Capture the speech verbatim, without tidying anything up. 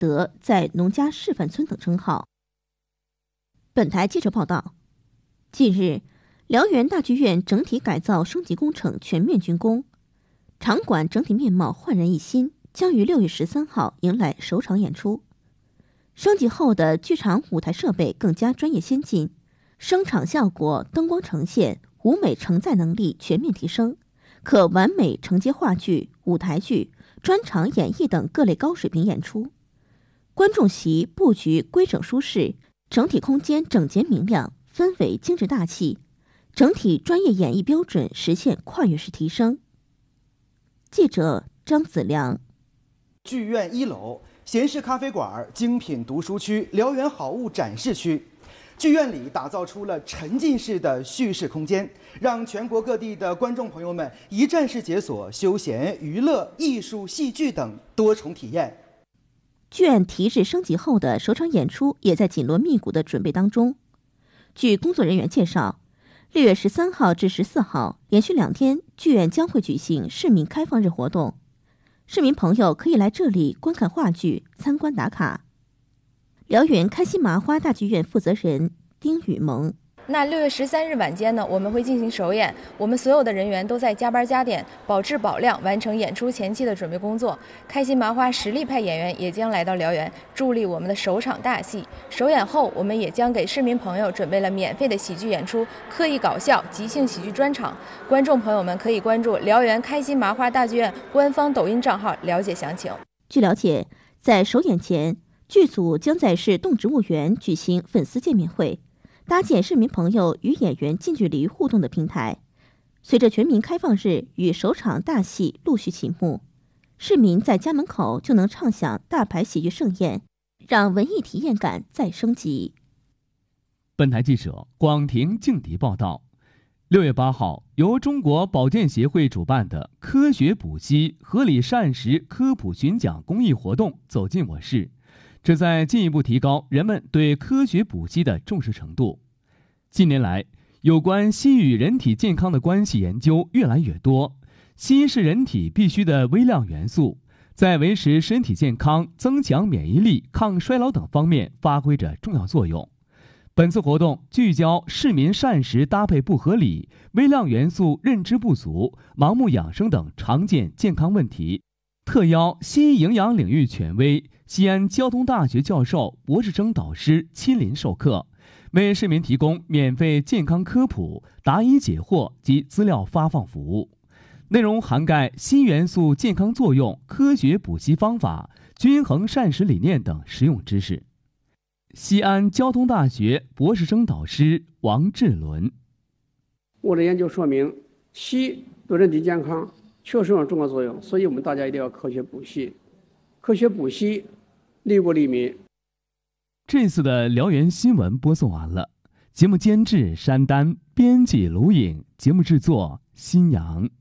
德在农家示范村等称号。本台记者报道，近日，辽源大剧院整体改造升级工程全面竣工，场馆整体面貌焕然一新，将于六月十三号迎来首场演出。升级后的剧场舞台设备更加专业先进，声场效果、灯光呈现、舞美承载能力全面提升，可完美承接话剧、舞台剧、专场演绎等各类高水平演出。观众席布局规整舒适，整体空间整洁明亮，氛围精致大气，整体专业演绎标准实现跨越式提升。记者张子良。 剧院一楼闲适咖啡馆、精品读书区、辽源好物展示区，剧院里打造出了沉浸式的叙事空间，让全国各地的观众朋友们一站式解锁休闲、娱乐、艺术、戏剧等多重体验。 剧院提质升级后的首场演出也在紧锣密鼓的准备当中。据工作人员介绍，六月十三号至十四号连续两天，剧院将会举行市民开放日活动，市民朋友可以来这里观看话剧、参观打卡。辽源开心麻花大剧院负责人丁雨萌。 那六月十三日晚间呢，我们会进行首演，我们所有的人员都在加班加点，保质保量，完成演出前期的准备工作。开心麻花实力派演员也将来到辽源，助力我们的首场大戏。首演后，我们也将给市民朋友准备了免费的喜剧演出、刻意搞笑、即兴喜剧专场。观众朋友们可以关注辽源开心麻花大剧院官方抖音账号了解详情。 据了解，在首演前，剧组将在市动植物园举行粉丝见面会，搭建市民朋友与演员近距离互动的平台。随着全民开放日与首场大戏陆续启幕，市民在家门口就能畅享大牌喜剧盛宴，让文艺体验感再升级。 本台记者广庭静迪报道，六月八号，由中国保健协会主办的科学补硒合理膳食科普巡讲公益活动走进我市，旨在进一步提高人们对科学补硒的重视程度。近年来，有关硒与人体健康的关系研究越来越多。硒是人体必需的微量元素，在维持身体健康、增强免疫力、抗衰老等方面发挥着重要作用。本次活动聚焦市民膳食搭配不合理、微量元素认知不足、盲目养生等常见健康问题，特邀硒营养领域权威、西安交通大学教授、博士生导师亲临授课，为市民提供免费健康科普、答疑解惑及资料发放服务。内容涵盖硒元素健康作用、科学补硒方法、均衡膳食理念等实用知识。西安交通大学博士生导师王志伦。 我的研究说明，硒对人体健康确实有重要作用，所以我们大家一定要科学补硒。科学补硒，利国利民。 这次的辽源新闻播送完了，节目监制山丹，编辑卢颖，节目制作新阳。